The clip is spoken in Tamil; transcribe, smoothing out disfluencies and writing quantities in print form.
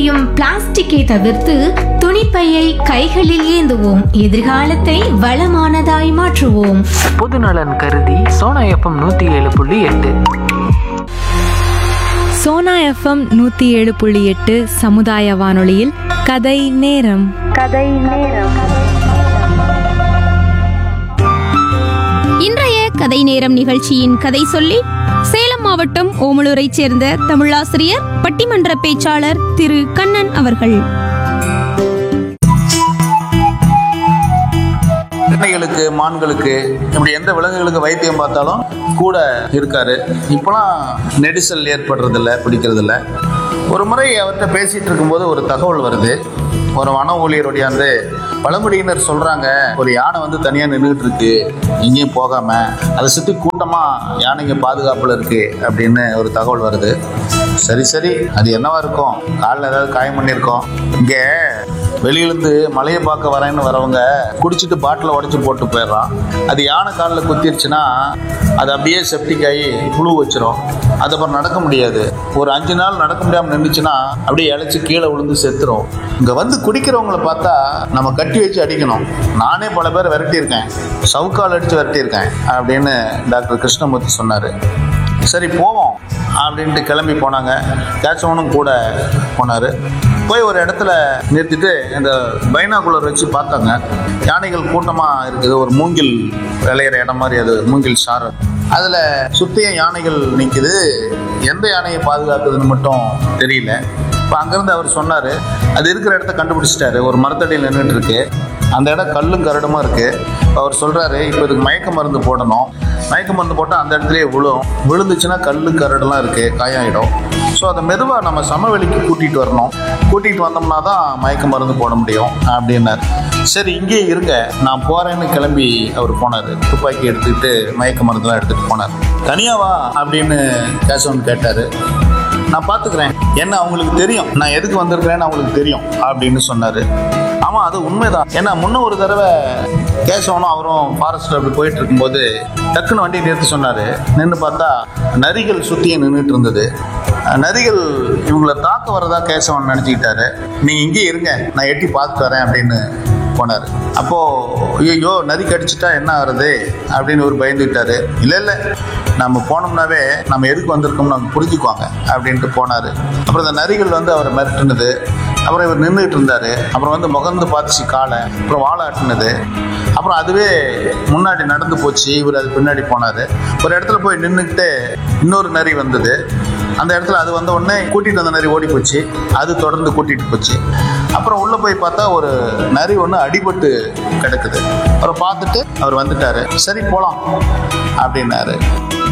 எரியும் பிளாஸ்டிக்கை தவிர்த்து துணிப்பையை கைகளில் ஏந்துவோம். எதிர்காலத்தை வளமானதாய் மாற்றுவோம். பொதுநலன் கருதி சோனா எஃப்எம் 107.8. சோனா எஃப்எம் 107.8 சமுதாய வானொலியில் கதை நேரம். இன்றைய கதை நேரம் நிகழ்ச்சியின் கதை சொல்லி சேலம் மாவட்டம் ஓமலூரைச் சேர்ந்த தமிழாசிரியர், பட்டிமன்ற பேச்சாளர் திரு கண்ணன் அவர்கள். திண்ணைகளுக்கு, மான்களுக்கு, இப்படி எந்த விலங்குகளுக்கு வைத்தியம் பார்த்தாலும் கூட இருக்காரு. இப்போலாம் நெரிசல் ஏற்படுறதில்ல, பிடிக்கிறதில்ல. ஒரு முறை அவர்கிட்ட பேசிகிட்டு இருக்கும்போது ஒரு தகவல் வருது. ஒரு வன ஊழியருடைய அந்த பழங்குடியினர் சொல்கிறாங்க, ஒரு யானை வந்து தனியாக நின்றுட்டு இருக்கு, எங்கேயும் போகாமல், அதை சுற்றி கூட்டமாக யானைங்க பாதுகாப்பில் இருக்குது அப்படின்னு ஒரு தகவல் வருது. சரி அது என்னவா இருக்கும், காலில் ஏதாவது காயம் பண்ணியிருக்கோம். இங்கே வெளியிலேருந்து மலையை பார்க்க வரேன்னு வரவங்க குடிச்சிட்டு பாட்டில் உடச்சி போட்டு போயிடுறான். அது யானை காலில் குத்திருச்சுன்னா அது அப்படியே செப்டிக் ஆகி புழு வச்சிரும். அது அப்புறம் நடக்க முடியாது. ஒரு 5 நாள் நடக்க முடியாமல் நின்றுச்சுன்னா அப்படியே இழைச்சி கீழே விழுந்து செத்துரும். இங்கே வந்து குடிக்கிறவங்கள பார்த்தா நம்ம கட்டி வச்சு அடிக்கணும். நானே பல பேர் விரட்டியிருக்கேன், சவுக்கால் அடித்து விரட்டியிருக்கேன் அப்படின்னு டாக்டர் கிருஷ்ணமூர்த்தி சொன்னார். சரி போவோம் அப்படின்ட்டு கிளம்பி போனாங்க. கேசவனும் கூட போனார். போய் ஒரு இடத்துல நிறுத்திட்டு இந்த பைனாகுலர் வச்சு பார்த்தாங்க. யானைகள் கூட்டமாக இருக்குது. ஒரு மூங்கில் விளையிற இடம் மாதிரி, அது மூங்கில் சாறு. அதில் சுற்றியும் யானைகள் நிற்குது. எந்த யானையை பாதுகாக்குதுன்னு மட்டும் தெரியல. இப்போ அங்கேருந்து அவர் சொன்னார், அது இருக்கிற இடத்த கண்டுபிடிச்சிட்டாரு. ஒரு மரத்தடியில் நின்றுட்டு இருக்கு. அந்த இடம் கல்லும் கரடுமா இருக்குது. அவர் சொல்கிறாரு, இப்போ இதுக்கு மயக்க மருந்து போடணும். மயக்க மருந்து போட்டால் அந்த இடத்துலையே விழுந்துச்சுன்னா கல் கரடுலாம் இருக்குது, காயாயிடும். ஸோ அதை மெதுவாக நம்ம சமவெளிக்கு கூட்டிகிட்டு வரணும். கூட்டிகிட்டு வந்தோம்னா தான் மயக்க மருந்து போட முடியும் அப்படின்னார். சரி இங்கேயே இருங்க, நான் போகிறேன்னு கிளம்பி அவர் போனார். துப்பாக்கி எடுத்துக்கிட்டு மயக்க மருந்துலாம் எடுத்துகிட்டு போனார். தனியாவா அப்படின்னு கேசவன் கேட்டார். நான் பார்த்துக்கிறேன், என்ன அவங்களுக்கு தெரியும், நான் எதுக்கு வந்திருக்கிறேன்னு அவங்களுக்கு தெரியும் அப்படின்னு சொன்னார். ஆமாம், அது உண்மைதான். ஏன்னா முன்ன ஒரு தடவை கேசவனும் அவரும் ஃபாரஸ்ட்டில் அப்படி போயிட்டு இருக்கும்போது டக்குன்னு வண்டியை நிறுத்தி சொன்னார். நின்று பார்த்தா நரிகள் சுற்றியே நின்றுட்டு இருந்தது. நரிகள் இவங்களை தாக்க வரதா கேசவன் நினச்சிக்கிட்டாரு. நீங்கள் இங்கே இருங்க, நான் எட்டி பார்த்துட்டு வரேன் அப்படின்னு போனார். அப்போது ஐயோ நரி கடிச்சிட்டா என்ன ஆகுறது அப்படின்னு ஒரு பயந்துக்கிட்டாரு. இல்லை நம்ம போனோம்னாவே நம்ம எதுக்கு வந்திருக்கோம்னு அவங்க புரிஞ்சுக்குவாங்க அப்படின்ட்டு போனார். அப்புறம் இந்த நரிகள் வந்து அவரை மிரட்டுனது. அப்புறம் இவர் நின்றுட்டு இருந்தார். அப்புறம் வந்து முகந்து பார்த்துச்சு காலை. அப்புறம் வாழை ஆட்டினது. அப்புறம் அதுவே முன்னாடி நடந்து போச்சு. இவர் அது பின்னாடி போனார். ஒரு இடத்துல போய் நின்றுக்கிட்டு இன்னொரு நரி வந்தது. அந்த இடத்துல அது வந்த உடனே கூட்டிகிட்டு வந்த நரி ஓடி போச்சு. அது தொடர்ந்து கூட்டிகிட்டு போச்சு. அப்புறம் உள்ளே போய் பார்த்தா ஒரு நரி ஒன்று அடிபட்டு கிடக்குது. அப்புறம் பார்த்துட்டு அவர் வந்துட்டார். சரி போகலாம் அப்படின்னாரு.